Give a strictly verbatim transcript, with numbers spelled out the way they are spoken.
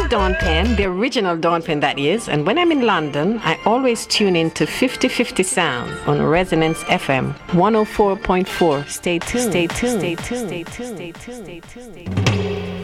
Dawn Pen, the original Dawn Pen that is, and when I'm in London, I always tune in to fifty fifty Sound on Resonance F M one oh four point four. Stay tuned. Stay tuned. Stay tuned. Stay tuned. Stay tuned. Stay tuned. Stay tuned.